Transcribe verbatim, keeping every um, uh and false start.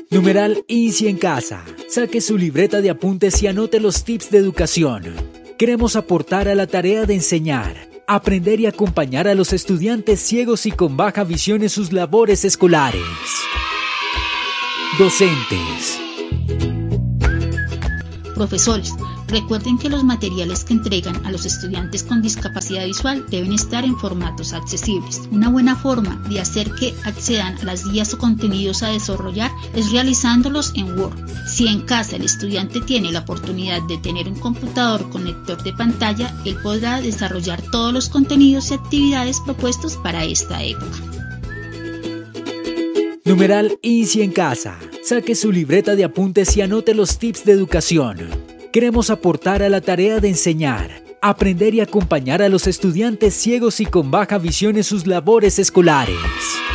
Numeral Easy en casa. Saque su libreta de apuntes y anote los tips de educación. Queremos aportar a la tarea de enseñar, aprender y acompañar a los estudiantes ciegos y con baja visión en sus labores escolares. Docentes. Profesores, recuerden que los materiales que entregan a los estudiantes con discapacidad visual deben estar en formatos accesibles. Una buena forma de hacer que accedan a las guías o contenidos a desarrollar es realizándolos en Word. Si en casa el estudiante tiene la oportunidad de tener un computador con lector de pantalla, él podrá desarrollar todos los contenidos y actividades propuestos para esta época. Numeral Easy en casa. Saque su libreta de apuntes y anote los tips de educación. Queremos aportar a la tarea de enseñar, aprender y acompañar a los estudiantes ciegos y con baja visión en sus labores escolares.